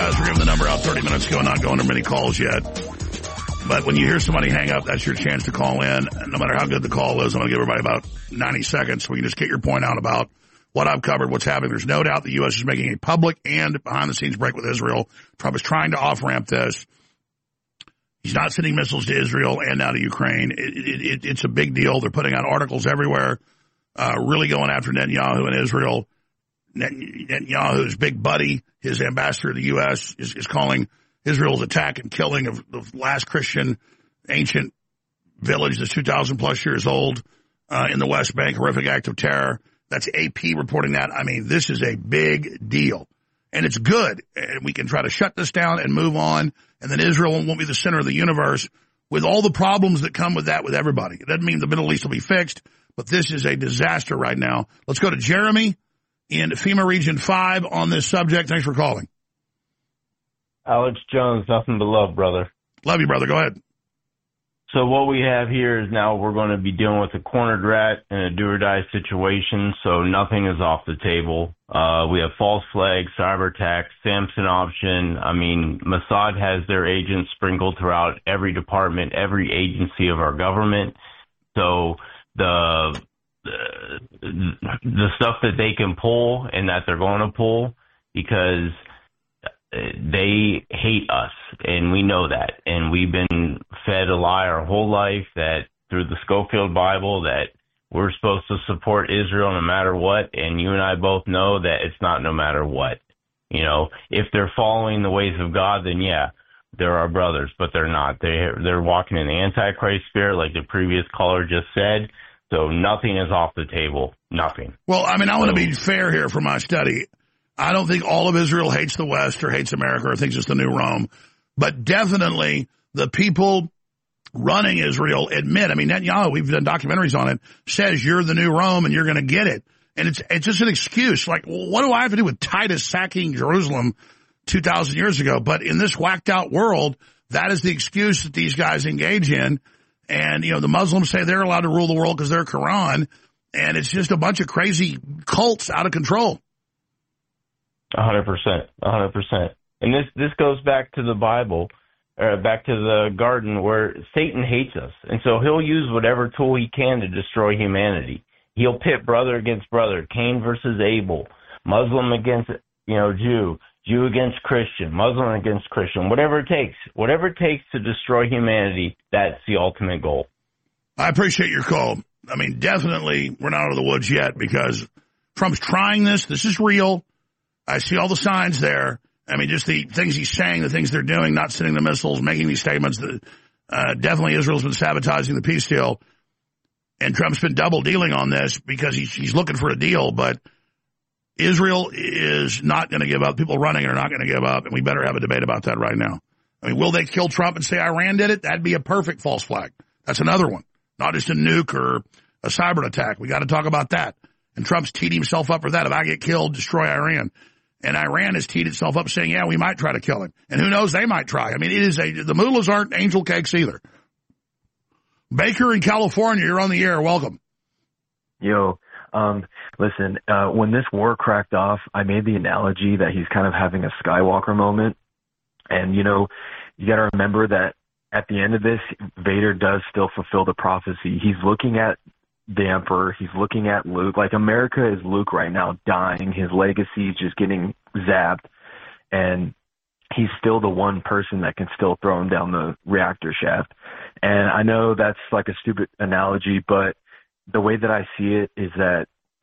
We're giving the number out 30 minutes ago, not going to many calls yet. But when you hear somebody hang up, that's your chance to call in. And no matter how good the call is, I'm going to give everybody about 90 seconds so we can just get your point out about what I've covered, what's happening. There's no doubt the U.S. is making a public and behind-the-scenes break with Israel. Trump is trying to off-ramp this. He's not sending missiles to Israel and now to Ukraine. It's a big deal. They're putting out articles everywhere, really going after Netanyahu and Israel. Netanyahu's big buddy, his ambassador to the U.S., is calling Israel's attack and killing of the last Christian ancient village that's 2,000-plus years old in the West Bank, horrific act of terror. That's AP reporting that. I mean, this is a big deal. And it's good. And we can try to shut this down and move on. And then Israel won't be the center of the universe with all the problems that come with that with everybody. It doesn't mean the Middle East will be fixed, but this is a disaster right now. Let's go to Jeremy in FEMA Region 5 on this subject. Thanks for calling. Alex Jones, nothing but love, brother. Love you, brother. Go ahead. So what we have here is now we're going to be dealing with a cornered rat in a do-or-die situation, so nothing is off the table. We have false flags, cyber attacks, Samson option. I mean, Mossad has their agents sprinkled throughout every department, every agency of our government. So the stuff that they can pull and that they're going to pull, because they hate us, and we know that. And we've been fed a lie our whole life that through the Schofield Bible that we're supposed to support Israel no matter what. And you and I both know that it's not no matter what. You know, if they're following the ways of God, then yeah, they're our brothers, but they're not. They're walking in the Antichrist spirit, like the previous caller just said. So nothing is off the table. Nothing. Well, I mean, I want to be fair here for my study. I don't think all of Israel hates the West or hates America or thinks it's the new Rome. But definitely the people running Israel admit, I mean, Netanyahu, we've done documentaries on it, says you're the new Rome and you're going to get it. And it's just an excuse. Like, what do I have to do with Titus sacking Jerusalem 2,000 years ago? But in this whacked out world, that is the excuse that these guys engage in. And, you know, the Muslims say they're allowed to rule the world because they're Quran. And it's just a bunch of crazy cults out of control. 100%. And this goes back to the Bible, back to the garden where Satan hates us. And so he'll use whatever tool he can to destroy humanity. He'll pit brother against brother, Cain versus Abel, Muslim against, Jew against Christian, Muslim against Christian, whatever it takes to destroy humanity. That's the ultimate goal. I appreciate your call. I mean, definitely we're not out of the woods yet because Trump's trying this. This is real. I see all the signs there. I mean, just the things he's saying, the things they're doing, not sending the missiles, making these statements. That definitely Israel's been sabotaging the peace deal. And Trump's been double dealing on this because he's looking for a deal. But Israel is not going to give up. People running it are not going to give up. And we better have a debate about that right now. I mean, will they kill Trump and say Iran did it? That'd be a perfect false flag. That's another one. Not just a nuke or a cyber attack. We got to talk about that. And Trump's teed himself up for that. If I get killed, destroy Iran. And Iran has teed itself up saying, yeah, we might try to kill him. And who knows, they might try. I mean, the mullahs aren't angel cakes either. Baker in California, you're on the air. Welcome. Yo, listen, when this war cracked off, I made the analogy that he's kind of having a Skywalker moment. And, you got to remember that at the end of this, Vader does still fulfill the prophecy. He's looking at the Emperor, he's looking at Luke. Like, America is Luke right now, dying. His legacy is just getting zapped. And he's still the one person that can still throw him down the reactor shaft. And I know that's like a stupid analogy, but the way that I see it is that,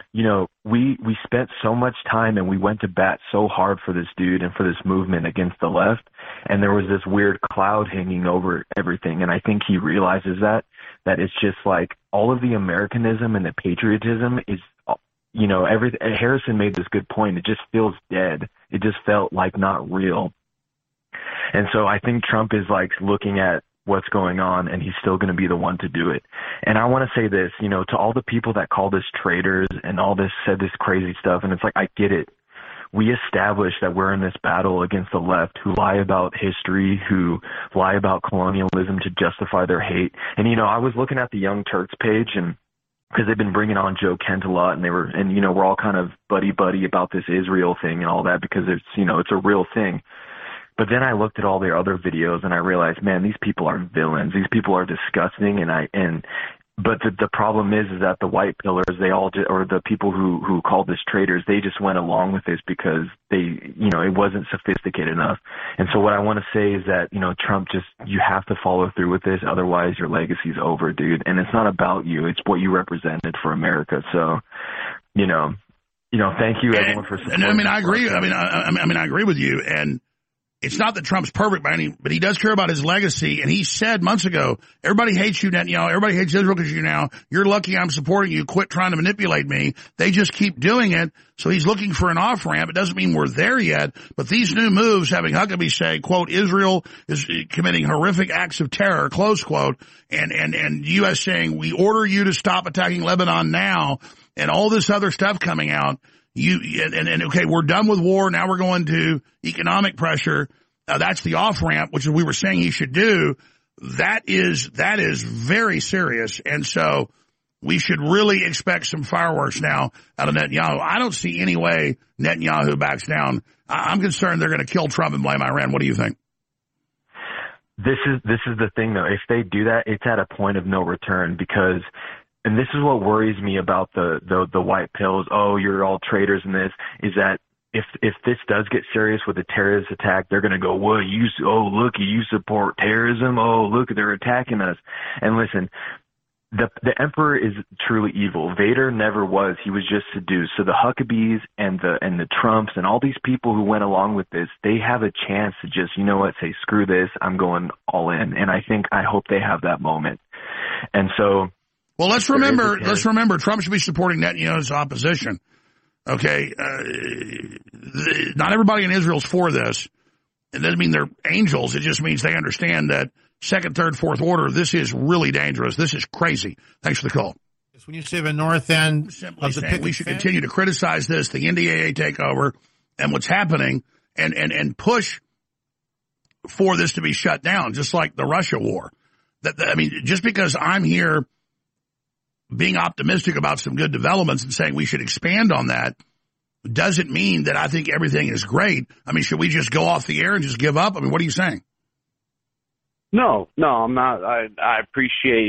we spent so much time and we went to bat so hard for this dude and for this movement against the left. And there was this weird cloud hanging over everything. And I think he realizes that it's just like all of the Americanism and the patriotism is, everything. Harrison made this good point. It just feels dead. It just felt like not real. And so I think Trump is like looking at what's going on, and he's still going to be the one to do it. And I want to say this, to all the people that call us traitors and all this, said this crazy stuff, and it's like, I get it. We established that we're in this battle against the left who lie about history, who lie about colonialism to justify their hate. And, I was looking at the Young Turks page, and because they've been bringing on Joe Kent a lot, and we're all kind of buddy about this Israel thing and all that because it's, it's a real thing. But then I looked at all their other videos and I realized, man, these people are villains. These people are disgusting. But the problem is that the white pillars, they all or the people who called this traitors, they just went along with this because it wasn't sophisticated enough. And so what I want to say is that, Trump, you have to follow through with this. Otherwise your legacy's over, dude. And it's not about you. It's what you represented for America. So, thank you everyone for supporting. And I agree. I agree with you. And it's not that Trump's perfect by any, but he does care about his legacy. And he said months ago, everybody hates you, Netanyahu. Everybody hates Israel because you're lucky I'm supporting you. Quit trying to manipulate me. They just keep doing it. So he's looking for an off ramp. It doesn't mean we're there yet, but these new moves, having Huckabee say, quote, Israel is committing horrific acts of terror, close quote, and U.S. saying, we order you to stop attacking Lebanon now, and all this other stuff coming out. Okay, we're done with war. Now we're going to economic pressure. That's the off ramp, which we were saying he should do. That is very serious. And so we should really expect some fireworks now out of Netanyahu. I don't see any way Netanyahu backs down. I'm concerned they're going to kill Trump and blame Iran. What do you think? This is the thing though. If they do that, it's at a point of no return because. And this is what worries me about the white pills. Oh, you're all traitors in this. Is that if this does get serious with a terrorist attack, they're going to go, well, look, you support terrorism. Oh, look, they're attacking us. And listen, the emperor is truly evil. Vader never was. He was just seduced. So the Huckabees and the Trumps and all these people who went along with this, they have a chance to just, say, screw this. I'm going all in. And I hope they have that moment. And so. Well, let's remember Trump should be supporting Netanyahu's opposition. Okay. Not everybody in Israel's for this. It doesn't mean they're angels. It just means they understand that second, third, fourth order, this is really dangerous. This is crazy. Thanks for the call. When you say the north end of the picket we should continue to criticize this, the NDAA takeover and what's happening and push for this to be shut down, just like the Russia war. Just because I'm here being optimistic about some good developments and saying we should expand on that doesn't mean that I think everything is great. Should we just go off the air and just give up? What are you saying? No, I'm not. I appreciate,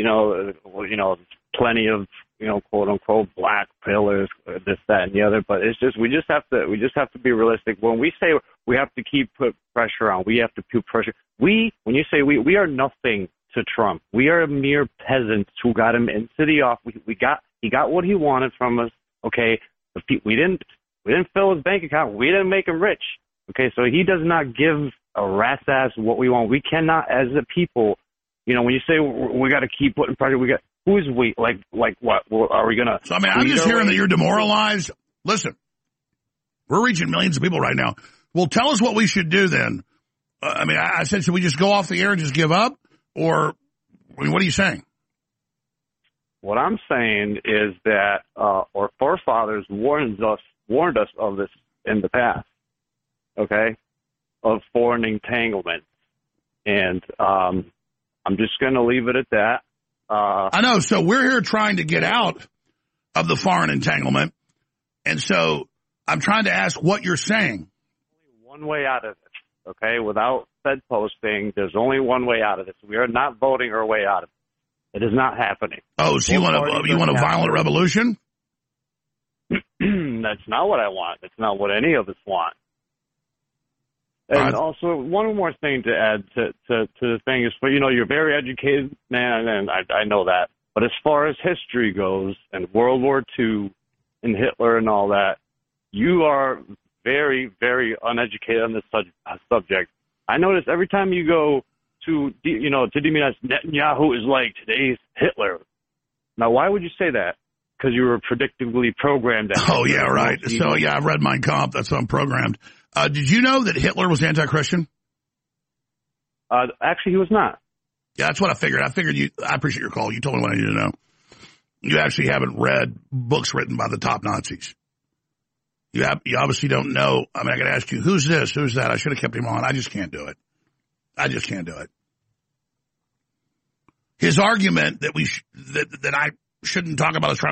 plenty of, quote unquote black pillars, this, that, and the other, but it's just, we just have to be realistic. When we say we have to put pressure on, we have to put pressure. When you say we are nothing to Trump. We are mere peasants who got him into the office. He got what he wanted from us. Okay, we didn't fill his bank account. We didn't make him rich. Okay, so he does not give a rat's ass what we want. We cannot, as a people, when you say we got to keep putting pressure, who is we? Like what? Are we gonna? So I'm just hearing that you're demoralized. Listen, we're reaching millions of people right now. Well, tell us what we should do then. I said, should we just go off the air and just give up? Or, what are you saying? What I'm saying is that our forefathers warned us of this in the past, okay, of foreign entanglement. And I'm just going to leave it at that. I know. So we're here trying to get out of the foreign entanglement. And so I'm trying to ask what you're saying. One way out of it, okay, without Fed posting, there's only one way out of this. We are not voting our way out of it. It is not happening. Oh, so you want a violent revolution? That's not what I want. That's not what any of us want. And also, one more thing to add to the thing is, you're a very educated man, and I know that. But as far as history goes, and World War II, and Hitler and all that, you are very, very uneducated on this subject. I notice every time you go to demonize Netanyahu is like today's Hitler. Now, why would you say that? Because you were predictably programmed. Oh, yeah, right. So, yeah, I've read Mein Kampf. That's how I'm programmed. Did you know that Hitler was anti-Christian? Actually, he was not. Yeah, that's what I figured. I appreciate your call. You told me what I needed to know. You actually haven't read books written by the top Nazis. You obviously don't know. I could ask you, who's this? Who's that? I should have kept him on. I just can't do it. His argument that I shouldn't talk about is trying